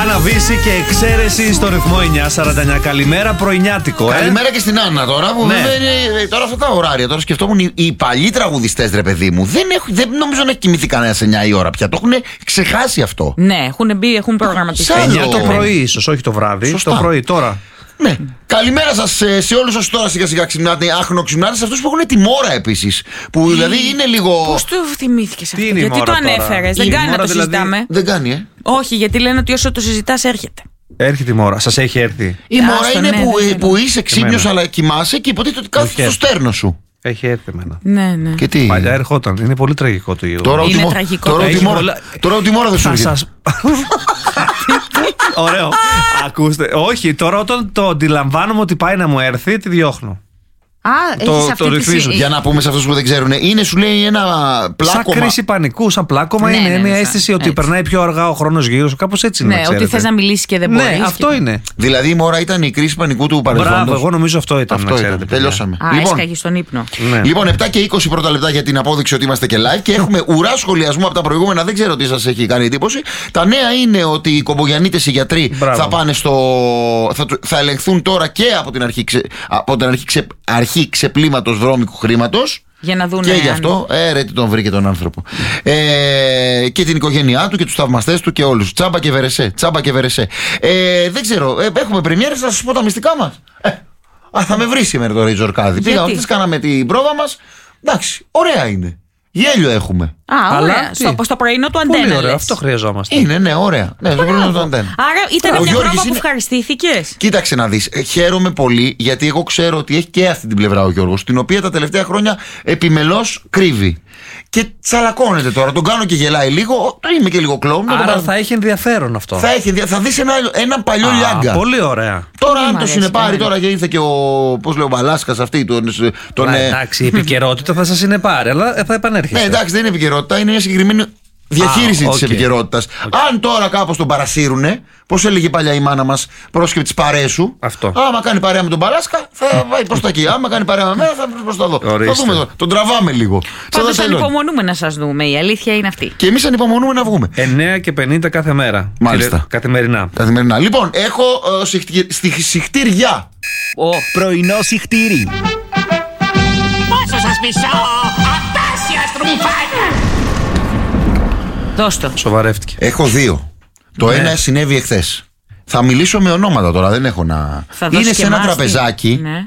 Άννα Βύση και εξαίρεση στο ρυθμό 949. Καλημέρα, πρωινιάτικο. Καλημέρα και στην Άννα τώρα. Που βέβαια είναι, τώρα αυτά τα ωράρια. Τώρα σκεφτόμουν οι παλιοί τραγουδιστές, ρε παιδί μου. Δεν νομίζω να έχει κοιμηθεί κανένα 9 η ώρα πια. Το έχουν ξεχάσει αυτό. Ναι, έχουν μπει, έχουν προγραμματιστεί. 9 το πρωί, ίσως, όχι το βράδυ. Σωστά. Το πρωί τώρα. Ναι. Καλημέρα σας σε όλους όσους τώρα σιγά σιγά ξυπνάτε, άχνοξυπνάτε, σε αυτούς που έχουν τη μόρα επίσης. Που δηλαδή είναι λίγο. Πώς το θυμήθηκες αυτό, είναι η γιατί μόρα το ανέφερες? Δεν Η κάνει να μόρα το δηλαδή συζητάμε. Δεν κάνει, Όχι, γιατί λένε ότι όσο το συζητάς έρχεται. Έρχεται η μόρα, σας έχει έρθει? Η μόρα Άστο, είναι ναι, που είσαι ξύπνιος αλλά κοιμάσαι και υποτίθεται ότι κάθεται στο στέρνο σου. Έχει έρθει εμένα. Ναι, ναι. Και τι. Παλιά ερχόταν. Είναι πολύ τραγικό το γεγονός. Τώρα ότι η μόρα δεν σου έρχεται. Ωραίο. Ακούστε. Όχι, τώρα όταν το αντιλαμβάνομαι ότι πάει να μου έρθει, τη διώχνω. Το ρυθμίζω. Για να πούμε σε αυτούς που δεν ξέρουν, είναι σου λέει ένα πλάκωμα. Σαν κρίση πανικού, σαν πλάκωμα, είναι μια αίσθηση ότι περνάει πιο αργά ο χρόνος γύρω σου. Κάπως έτσι είναι. Ναι, ότι θες να μιλήσεις και δεν μπορείς. Ναι, αυτό είναι. Δηλαδή η μόρα ήταν η κρίση πανικού του παρελθόντος. Μπράβο, εγώ νομίζω αυτό ήταν. Αυτό ήταν. Τελειώσαμε. Έσκαγε στον ύπνο. Λοιπόν, 7 και 20 πρώτα λεπτά για την απόδειξη ότι είμαστε και live και έχουμε ουρά σχολιασμού από τα προηγούμενα. Δεν ξέρω τι σας έχει κάνει εντύπωση. Τα νέα είναι ότι οι κομπογιανίτες οι γιατροί θα πάνε θα ελεγχθούν τώρα και από την αρχή ξεπλήματος βρώμικου χρήματος. Για να δουν. Και γι' αυτό, ρε τι τον βρήκε τον άνθρωπο. Και την οικογένειά του και τους θαυμαστές του και όλους. Τσάμπα και βερεσέ. Τσάμπα και βερεσέ. Δεν ξέρω, έχουμε πρεμιέρες, θα σας πω τα μυστικά μας. Θα με βρει σήμερα το Ρίτζο Ορκάδη. Πήγαμε, χθες κάναμε την πρόβα μας. Εντάξει, ωραία είναι. Γέλιο έχουμε. Ωραία. Στο πρωινό του Αντένα. Πολύ ωραία, αυτό χρειαζόμαστε. Είναι, ναι, ωραία. Ναι, στο πρωινό του Αντένα. Άρα ήταν μια πρόβα που ευχαριστήθηκες. Κοίταξε να δεις. Χαίρομαι πολύ γιατί εγώ ξέρω ότι έχει και αυτή την πλευρά ο Γιώργος, την οποία τα τελευταία χρόνια επιμελώς κρύβει. Και τσαλακώνεται τώρα. Τον κάνω και γελάει λίγο. Είμαι και λίγο κλόουν. Άρα θα έχει ενδιαφέρον αυτό. Θα δεις ένα παλιό Λιάγκα. Πολύ ωραία. Τώρα, αν το συνεπάρει τώρα και ήρθε και ο Μπαλάσκας αυτή. Εντάξει, η επικαιρότητα θα σας συνεπάρει, αλλά θα επανέρχεστε. Ναι, εντάξει, δεν είναι επικαιρότητα, είναι μια συγκεκριμένη διαχείριση της επικαιρότητας. Αν τώρα κάπως τον παρασύρουνε, πώς έλεγε παλιά η μάνα μας, πρόσχευε της παρέες σου. Αυτό. Άμα κάνει παρέα με τον Μπαλάσκα, θα πάει προς τα εκεί. Άμα κάνει παρέα με μένα, θα πάει προς τα εδώ. Θα δούμε τώρα. Τον τραβάμε λίγο. Πάντως ανυπομονούμε να σας δούμε. Η αλήθεια είναι αυτή. Και εμείς ανυπομονούμε να βγούμε. 9 και 50 κάθε μέρα. Μάλιστα. Καθημερινά. Λοιπόν, έχω συχτήρια. Πρωινό συχτήρι. Πόσο σας μισώ, απέσια στρουμφάνια. Δώσ' το. Σοβαρεύτηκε. Έχω 2. Το ένα συνέβη εχθές. Θα μιλήσω με ονόματα τώρα, δεν έχω να. Είναι σε ένα τραπεζάκι. Ναι.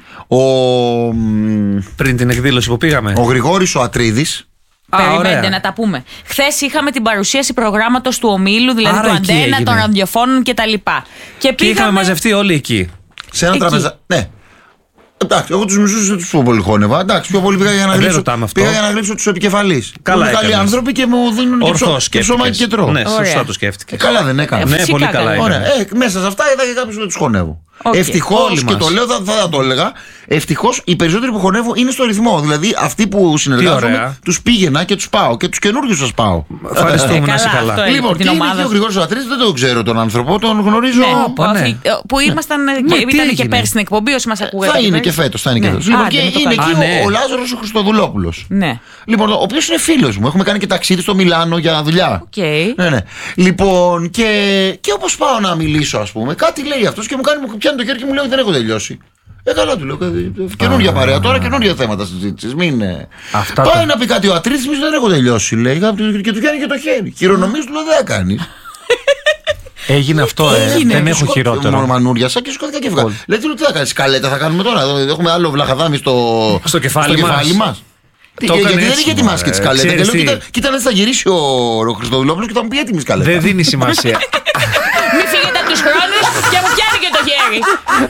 Πριν την εκδήλωση που πήγαμε. Ο Γρηγόρης ο Ατρίδης. Περιμένετε να τα πούμε. Χθες είχαμε την παρουσίαση προγράμματος του ομίλου, δηλαδή άρα του Αντένα, των ραδιοφώνων κτλ. Και είχαμε μαζευτεί όλοι εκεί. Σε ένα τραπεζάκι. Ναι. Εντάξει, εγώ τους μισούς δεν τους πολύ χώνευα. Εντάξει, πιο πολύ πήγα για να γλύψω τους επικεφαλείς. Καλά, πολύ καλοί άνθρωποι και μου δίνουν και ψωμάκι και τρώω. Ναι, σωστά το σκέφτηκε. Καλά δεν έκανα. Ναι, πολύ καλά. Μέσα σε αυτά είδα και κάποιους που τους χωνεύω. Ευτυχώς, και το λέω, θα το έλεγα. Ευτυχώς οι περισσότεροι που χωνεύω είναι στο ρυθμό. Δηλαδή αυτοί που συνεργάζομαι τους πήγαινα και τους πάω. Και τους καινούριους σας πάω. Ευχαριστούμε, να είσαι καλά. Λοιπόν, και είναι και ο Γρηγόρης ο Ατρίδης, δεν τον ξέρω τον άνθρωπο, τον γνωρίζω. Που ήμασταν και πέρσι στην εκπομπή, όσοι μας ακούγατε. Θα είναι και φέτος. Λοιπόν, και είναι εκεί ο Λάζαρος ο Χριστοδουλόπουλος. Λοιπόν, ο οποίος είναι φίλος μου. Έχουμε κάνει και ταξίδι στο Μιλάνο για δουλειά. Λοιπόν, και όπως πάω να μιλήσω, ας πούμε, κάτι λέει αυτός και μου πιάνει το χέρι και μου λέει ότι δεν έχω τελειώσει. Καλά του λέω. Καινούργια παρέα τώρα, καινούργια θέματα συζήτησης. Πάει να πει κάτι ο Ατρίδης, δεν έχω τελειώσει, λέει. Και του πιάνει και το χέρι. Χειρονομίες του λέω δεν θα κάνεις. Έγινε αυτό, δεν έχω χειρότερο. Μόνο μανούριασα και σκόθηκα και βγάλω. Λέει τι θα κάνεις, σκαλέτα θα κάνουμε τώρα. Έχουμε άλλο βλαχαδάμι στο κεφάλι μας. Γιατί δεν είχε ετοιμάσει και τη σκαλέτα. Και λέω, κοίτα να θα γυρίσει ο Χριστοδουλόπουλος και θα μου πει έτοιμη σκαλέτα. Δεν δίνει σημασία. Μην φύγετε από τους χρόνους και μου πιάνει και το χέρι.